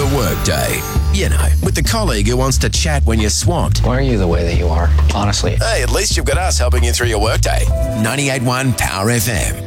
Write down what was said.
the workday. You know, with the colleague who wants to chat when you're swamped. Why are you the way that you are, honestly? Hey, at least you've got us helping you through your workday. 98.1 Power FM.